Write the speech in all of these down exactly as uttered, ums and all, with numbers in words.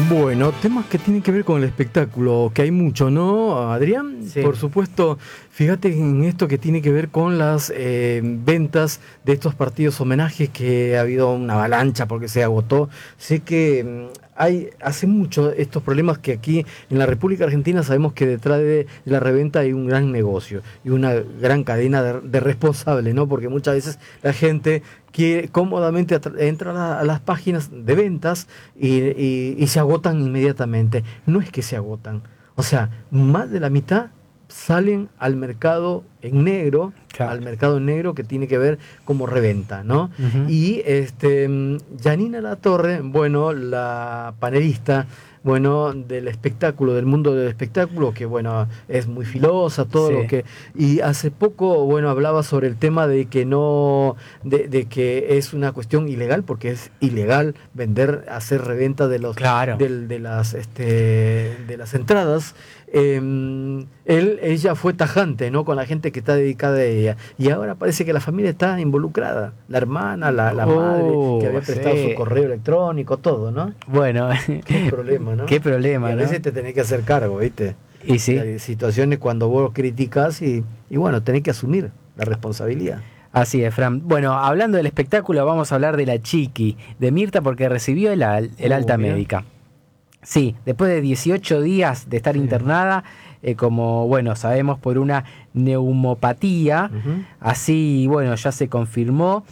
Bueno, temas que tienen que ver con el espectáculo, que hay mucho, ¿no, Adrián? Sí. Por supuesto, fíjate en esto que tiene que ver con las eh, ventas de estos partidos homenajes, que ha habido una avalancha porque se agotó. Sé que mm, hay hace mucho estos problemas que aquí en la República Argentina sabemos que detrás de la reventa hay un gran negocio y una gran cadena de, de responsables, ¿no? Porque muchas veces la gente que cómodamente entra a, la, a las páginas de ventas y, y, y se agotan inmediatamente. No es que se agotan, o sea, más de la mitad salen al mercado en negro, claro. al mercado en negro que tiene que ver como reventa, ¿no? Uh-huh. Y este, Janina Latorre, bueno, la panelista, bueno, del espectáculo, del mundo del espectáculo, que bueno, es muy filosa, todo sí. lo que, y hace poco, bueno, hablaba sobre el tema de que no, de, de que es una cuestión ilegal, porque es ilegal vender, hacer reventa de los, claro. de, de las, este, de las entradas. Eh, él, ella fue tajante, ¿no? Con la gente que está dedicada a ella, y ahora parece que la familia está involucrada, la hermana, la, la oh, madre, que había prestado sí. su correo electrónico, todo, ¿no? Bueno, qué problema, ¿no? Qué problema, y a ¿no? veces te tenés que hacer cargo, ¿viste? Y sí. Hay situaciones cuando vos criticás y, y bueno, tenés que asumir la responsabilidad. Así es, Fran. Bueno, hablando del espectáculo, vamos a hablar de la Chiqui, de Mirta, porque recibió el, el oh, alta bien. médica. Sí, después de dieciocho días de estar sí. internada, eh, como, bueno, sabemos, por una neumopatía, uh-huh. así, bueno, ya se confirmó.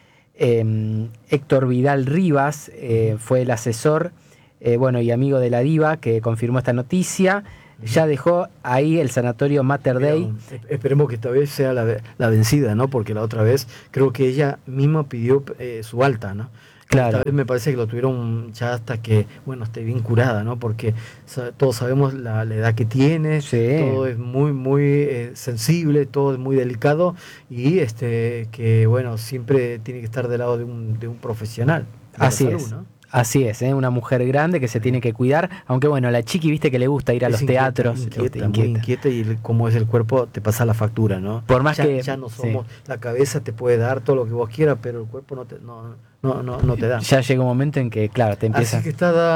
Eh, Héctor Vidal Rivas eh, uh-huh. fue el asesor, eh, bueno, y amigo de la diva que confirmó esta noticia. Uh-huh. Ya dejó ahí el sanatorio Mater Dei. Pero, esperemos que esta vez sea la, la vencida, ¿no? Porque la otra vez creo que ella misma pidió eh, su alta, ¿no? Claro. Esta vez me parece que lo tuvieron ya hasta que, bueno, esté bien curada, ¿no? Porque sabe, todos sabemos la, la edad que tiene, sí. todo es muy, muy eh, sensible, todo es muy delicado y este que, bueno, siempre tiene que estar del lado de un, de un profesional. De Así salud, es. ¿no? Así es, ¿eh? Una mujer grande que se tiene que cuidar, aunque bueno, la Chiqui, viste que le gusta ir a es los inquieta, teatros. Inquieta, inquieta. Muy inquieta, y como es el cuerpo te pasa la factura, ¿no? Por más ya, que ya no somos, sí. la cabeza te puede dar todo lo que vos quieras, pero el cuerpo no te, no, no, no, no te da. Ya llega un momento en que, claro, te empieza. Así que está